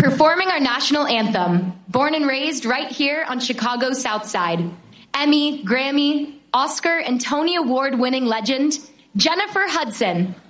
Performing our national anthem, born and raised right here on Chicago's South Side, Emmy, Grammy, Oscar, and Tony Award-winning legend, Jennifer Hudson.